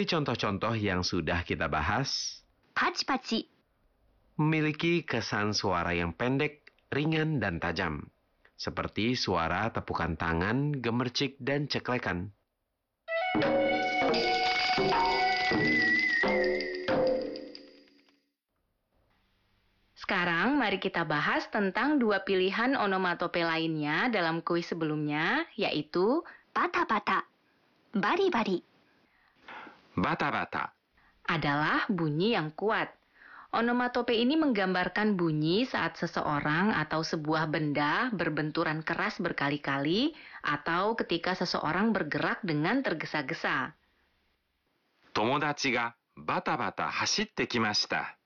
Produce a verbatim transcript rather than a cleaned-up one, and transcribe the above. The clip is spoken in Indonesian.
Dari contoh-contoh yang sudah kita bahas, パチパチ、 memiliki kesan suara yang pendek, ringan, dan tajam. Seperti suara tepukan tangan, gemercik, dan ceklekan. Sekarang mari kita bahas tentang dua pilihan onomatope lainnya dalam kuis sebelumnya, yaitu バタバタ、バリバリ、 Bata-bata. adalah bunyi yang kuat. Onomatope ini menggambarkan bunyi saat seseorang atau sebuah benda berbenturan keras berkali-kali atau ketika seseorang bergerak dengan tergesa-gesa. 友達がバタバタ走ってきました。